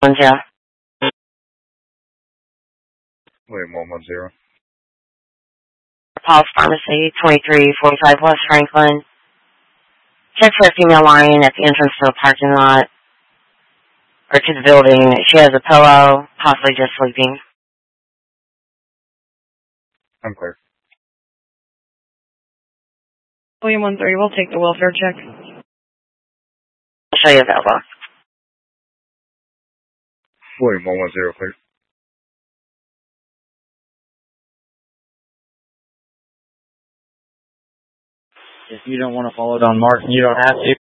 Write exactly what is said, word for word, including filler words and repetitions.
Franklin, yeah. William one one zero. Paul's Pharmacy, twenty-three forty-five West Franklin. Check for a female lying at the entrance to the parking lot, or to the building. She has a pillow, possibly just sleeping. I'm clear. William one three, we'll take the welfare check. I'll show you available. William one one zero, clear. If you don't want to follow Don Martin, you don't have to.